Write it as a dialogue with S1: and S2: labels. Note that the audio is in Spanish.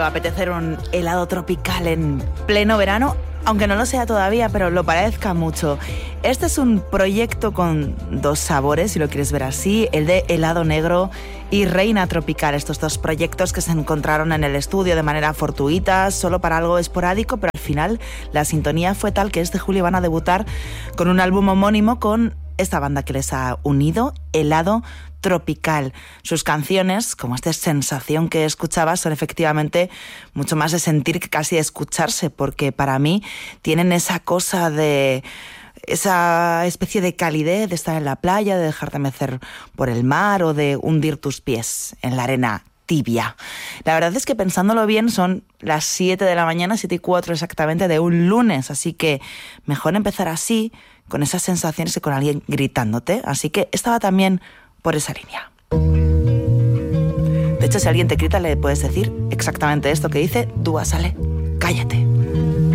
S1: Va a apetecer un helado tropical en pleno verano, aunque no lo sea todavía, pero lo parezca mucho. Este es un proyecto con dos sabores, si lo quieres ver así, el de helado negro y reina tropical. Estos dos proyectos que se encontraron en el estudio de manera fortuita, solo para algo esporádico, pero al final la sintonía fue tal que este julio van a debutar con un álbum homónimo con esta banda que les ha unido, Helado Tropical. Sus canciones, como esta sensación que escuchabas, son efectivamente mucho más de sentir que casi de escucharse, porque para mí tienen esa cosa de... esa especie de calidez de estar en la playa, de dejarte mecer por el mar o de hundir tus pies en la arena tibia. La verdad es que pensándolo bien son las 7 de la mañana, 7:04 exactamente, de un lunes, así que mejor empezar así, con esas sensaciones y con alguien gritándote. Así que estaba también por esa línea. De hecho, si alguien te grita, le puedes decir exactamente esto que dice Dúa, sale, cállate.